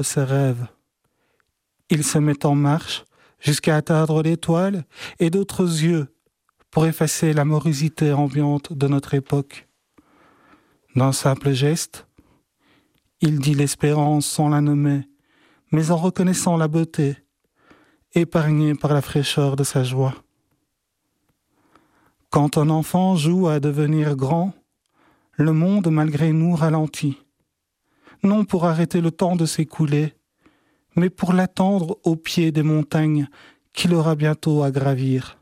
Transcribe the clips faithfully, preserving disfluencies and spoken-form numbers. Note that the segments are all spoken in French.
ses rêves. Il se met en marche jusqu'à atteindre l'étoile et d'autres yeux pour effacer la morosité ambiante de notre époque. D'un simple geste, il dit l'espérance sans la nommer, mais en reconnaissant la beauté, épargnée par la fraîcheur de sa joie. Quand un enfant joue à devenir grand, le monde malgré nous ralentit, non pour arrêter le temps de s'écouler, mais pour l'attendre au pied des montagnes qu'il aura bientôt à gravir.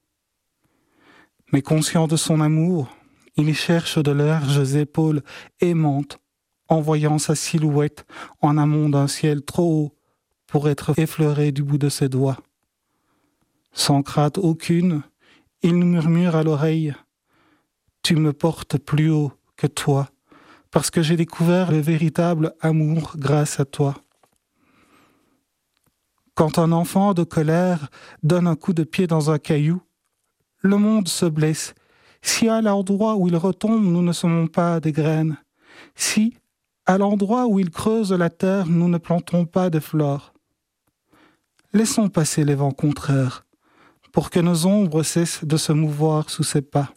Mais conscient de son amour, il cherche de larges épaules aimantes, en voyant sa silhouette en amont d'un ciel trop haut pour être effleuré du bout de ses doigts. Sans crainte aucune, il nous murmure à l'oreille « Tu me portes plus haut que toi, parce que j'ai découvert le véritable amour grâce à toi. » Quand un enfant de colère donne un coup de pied dans un caillou, le monde se blesse. Si à l'endroit où il retombe, nous ne semons pas des graines, si, à l'endroit où il creuse la terre, nous ne plantons pas de fleurs. Laissons passer les vents contraires, pour que nos ombres cessent de se mouvoir sous ses pas.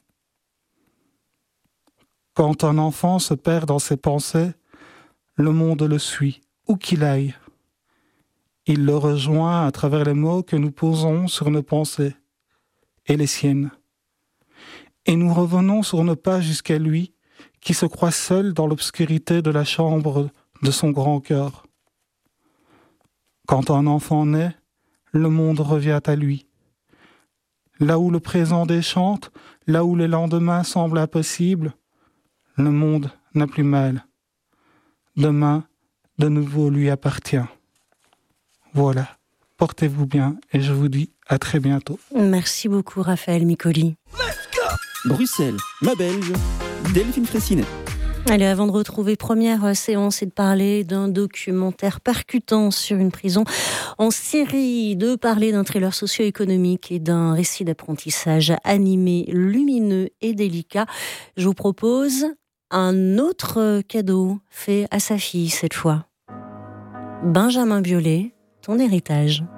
Quand un enfant se perd dans ses pensées, le monde le suit, où qu'il aille. Il le rejoint à travers les mots que nous posons sur nos pensées et les siennes. Et nous revenons sur nos pas jusqu'à lui, qui se croit seul dans l'obscurité de la chambre de son grand cœur. Quand un enfant naît, le monde revient à lui. Là où le présent déchante, là où le lendemain semble impossible, le monde n'a plus mal. Demain, de nouveau lui appartient. Voilà, portez-vous bien et je vous dis à très bientôt. Merci beaucoup Raphaël Micoli. Bruxelles, ma Belge, Delphine Fraissinet. Allez, avant de retrouver première séance et de parler d'un documentaire percutant sur une prison en Syrie, de parler d'un thriller socio-économique et d'un récit d'apprentissage animé, lumineux et délicat, je vous propose un autre cadeau fait à sa fille cette fois. Benjamin Biolay, ton héritage.